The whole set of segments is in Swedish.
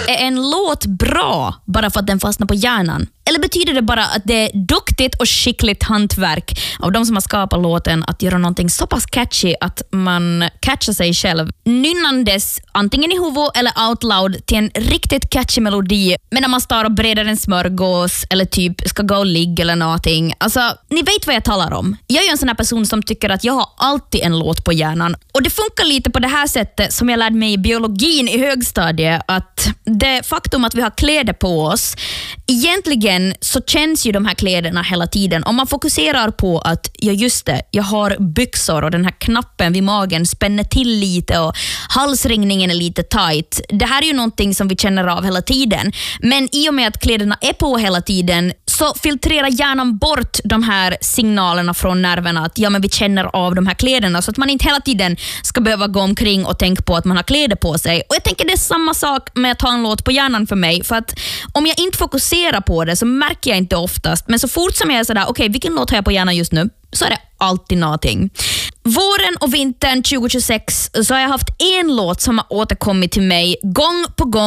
Är en låt bra bara för att den fastnar på hjärnan? Eller betyder det bara att det är duktigt och skickligt hantverk av de som har skapat låten att göra någonting så pass catchy att man catchar sig själv nynnandes antingen i huvudet eller out loud till en riktigt catchy melodi medan man står och breder en smörgås eller typ ska gå och ligga eller någonting. Alltså, ni vet vad jag talar om. Jag är ju en sån här person som tycker att jag har alltid en låt på hjärnan. Och det funkar lite på det här sättet som jag lärde mig i biologin i högstadiet, att det faktum att vi har kläder på oss, egentligen så känns ju de här kläderna hela tiden. Om man fokuserar på att, ja just det, jag har byxor och den här knappen vid magen spänner till lite och halsringningen är lite tight. Det här är ju någonting som vi känner av hela tiden. Men i och med att kläderna är på hela tiden så filtrerar hjärnan bort de här signalerna från nerverna att ja, men vi känner av de här kläderna, så att man inte hela tiden ska behöva gå omkring och tänka på att man har kläder på sig. Och jag tänker det är samma sak med att ha en låt på hjärnan för mig, för att om jag inte fokuserar på det så märker jag inte oftast, men så fort som jag är sådär, okej, vilken låt har jag på hjärnan just nu, så är det alltid någonting. Våren och vintern 2026 så har jag haft en låt som har återkommit till mig gång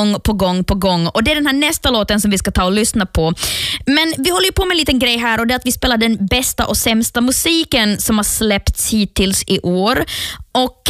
på gång. Och det är den här nästa låten som vi ska ta och lyssna på. Men vi håller ju på med en liten grej här, och det är att vi spelar den bästa och sämsta musiken som har släppts hittills i år. Och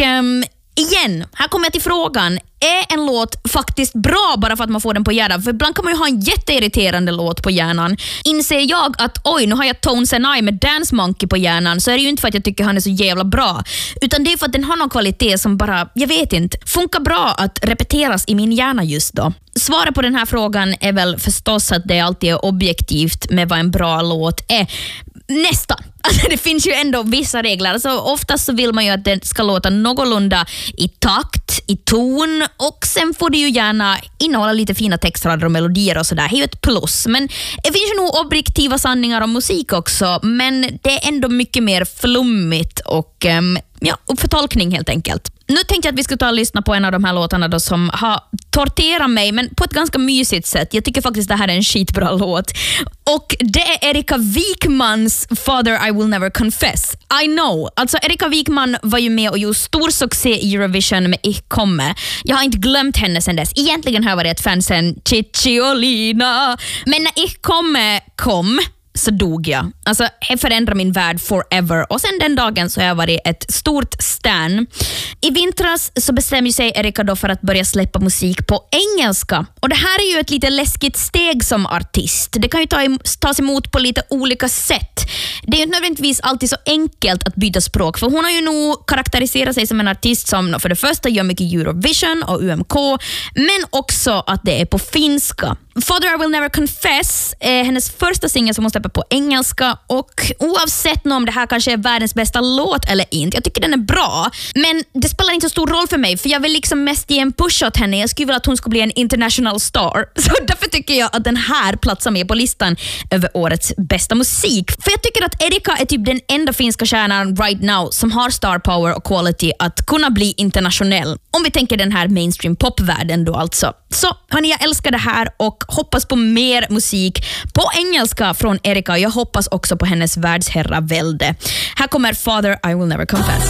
igen, här kommer jag till frågan. Är en låt faktiskt bra bara för att man får den på hjärnan? För ibland kan man ju ha en jätteirriterande låt på hjärnan. Inser jag att oj, nu har jag Tones and I med Dance Monkey på hjärnan, så är det ju inte för att jag tycker han är så jävla bra, utan det är för att den har någon kvalitet som bara, jag vet inte, funkar bra att repeteras i min hjärna just då. Svaret på den här frågan är väl förstås att det alltid är objektivt med vad en bra låt är. Nästan. Alltså, det finns ju ändå vissa regler. Alltså, oftast så vill man ju att det ska låta någorlunda i takt, i ton, och sen får det ju gärna innehålla lite fina textrader och melodier och sådär. Det är ju ett plus. Men det finns ju nog objektiva sanningar om musik också, men det är ändå mycket mer flummigt och upp för tolkning helt enkelt. Nu tänkte jag att vi ska ta och lyssna på en av de här låtarna då som har torterat mig, men på ett ganska mysigt sätt. Jag tycker faktiskt det här är en skitbra låt. Och det är Erika Wikmans Father I Will Never Confess. I know. Alltså Erika Wikman var ju med och gjorde stor succé i Eurovision med Ich komme. Jag har inte glömt henne sen dess. Egentligen har jag varit ett fan sen Cicciolina. Men när Ich komme kom så dog jag. Alltså, det förändrade min värld forever. Och sen den dagen så har jag varit ett stort stan. I vintras så bestämde sig Erika då för att börja släppa musik på engelska. Och det här är ju ett lite läskigt steg som artist. Det kan ju tas emot på lite olika sätt. Det är ju nödvändigtvis alltid så enkelt att byta språk. För hon har ju nog karaktäriserat sig som en artist som för det första gör mycket Eurovision och UMK, men också att det är på finska. Father I Will Never Confess är hennes första singel som hon släpper på engelska, och oavsett om det här kanske är världens bästa låt eller inte, jag tycker den är bra, men det spelar inte så stor roll för mig, för jag vill liksom mest ge en push åt henne. Jag skulle vilja att hon skulle bli en international star, så därför tycker jag att den här platsar med på listan över årets bästa musik. För jag tycker att Erika är typ den enda finska stjärnan right now som har star power och quality att kunna bli internationell. Om vi tänker den här mainstream popvärlden då alltså. Så hörni, jag älskar det här och hoppas på mer musik på engelska från Erika. Jag hoppas också på hennes världsherravälde. Här kommer Father I Will Never Confess.